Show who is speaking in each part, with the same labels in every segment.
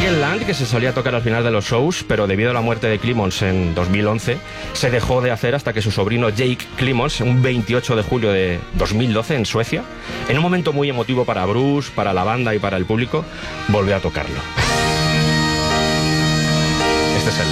Speaker 1: Regal Land, que se solía tocar al final de los shows, pero debido a la muerte de Clemons en 2011, se dejó de hacer hasta que su sobrino Jake Clemons, un 28 de julio de 2012 en Suecia, en un momento muy emotivo para Bruce, para la banda y para el público, volvió a tocarlo. Este es él.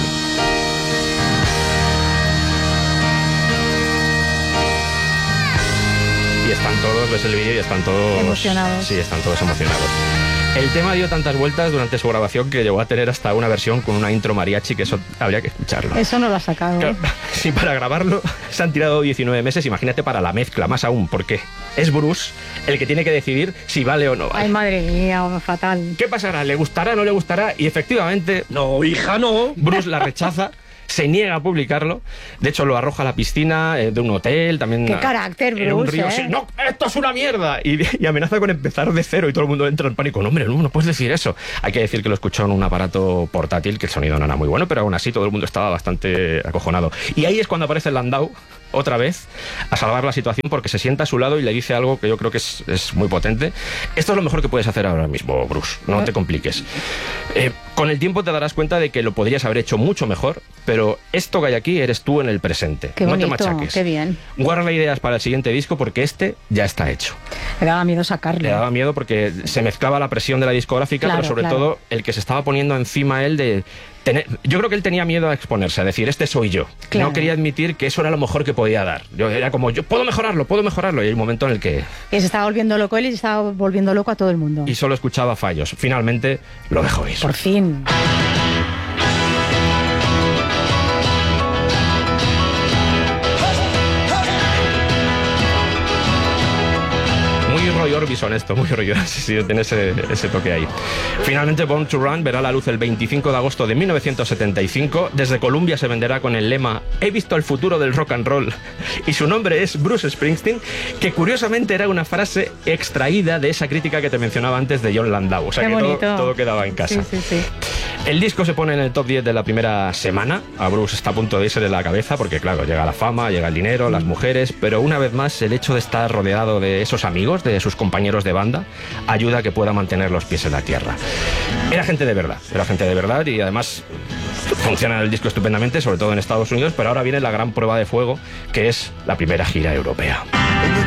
Speaker 1: Y están todos, ves el vídeo y están todos...
Speaker 2: emocionados.
Speaker 1: Sí, están todos emocionados. El tema dio tantas vueltas durante su grabación que llegó a tener hasta una versión con una intro mariachi, que eso habría que escucharlo.
Speaker 2: Eso no lo ha sacado.
Speaker 1: Claro, sí, para grabarlo se han tirado 19 meses, imagínate para la mezcla, más aún, porque es Bruce el que tiene que decidir si vale o no vale.
Speaker 2: Ay, madre mía, fatal.
Speaker 1: ¿Qué pasará? ¿Le gustará, no le gustará? Y efectivamente...
Speaker 3: No, hija, no.
Speaker 1: Bruce la rechaza. Se niega a publicarlo. De hecho, lo arroja a la piscina de un hotel. También
Speaker 2: Qué carácter,
Speaker 1: en un
Speaker 2: Bruce,
Speaker 1: río.
Speaker 2: ¿eh?
Speaker 1: Sí, no, esto es una mierda. Y amenaza con empezar de cero y todo el mundo entra en pánico. No, hombre, no puedes decir eso. Hay que decir que lo escuchó en un aparato portátil, que el sonido no era muy bueno, pero aún así todo el mundo estaba bastante acojonado. Y ahí es cuando aparece Landau, otra vez, a salvar la situación, porque se sienta a su lado y le dice algo que yo creo que es muy potente. Esto es lo mejor que puedes hacer ahora mismo, Bruce. No te compliques. Con el tiempo te darás cuenta de que lo podrías haber hecho mucho mejor, pero esto que hay aquí eres tú en el presente.
Speaker 2: Qué bonito,
Speaker 1: no te machaques.
Speaker 2: qué bien.
Speaker 1: Guarda ideas para el siguiente disco porque este ya está hecho.
Speaker 2: Me daba miedo sacarlo.
Speaker 1: Le daba miedo porque se mezclaba la presión de la discográfica,
Speaker 2: Claro,
Speaker 1: pero sobre
Speaker 2: claro.
Speaker 1: todo el que se estaba poniendo encima él de... Yo creo que él tenía miedo a exponerse, a decir, este soy yo.
Speaker 2: Claro.
Speaker 1: No quería admitir que eso era lo mejor que podía dar. Yo era como, yo puedo mejorarlo. Y hay un momento en el que...
Speaker 2: Y se estaba volviendo loco él y se estaba volviendo loco a todo el mundo.
Speaker 1: Y solo escuchaba fallos. Finalmente lo dejó ir.
Speaker 2: Por fin.
Speaker 1: Muy Roy Orbison esto, muy Roy Orbison, sí, tiene ese toque ahí. Finalmente Born to Run verá la luz el 25 de agosto de 1975. Desde Columbia se venderá con el lema "He visto el futuro del rock and roll", y su nombre es Bruce Springsteen, que curiosamente era una frase extraída de esa crítica que te mencionaba antes de Jon Landau. O sea,
Speaker 2: Qué
Speaker 1: que
Speaker 2: bonito.
Speaker 1: todo quedaba en casa.
Speaker 2: Sí.
Speaker 1: El disco se pone en el top 10 de la primera semana. A Bruce está a punto de irse de la cabeza porque, claro, llega la fama, llega el dinero, las mujeres, pero una vez más el hecho de estar rodeado de esos amigos, de sus compañeros de banda, ayuda a que pueda mantener los pies en la tierra. Era gente de verdad y además funciona el disco estupendamente, sobre todo en Estados Unidos, pero ahora viene la gran prueba de fuego, que es la primera gira europea.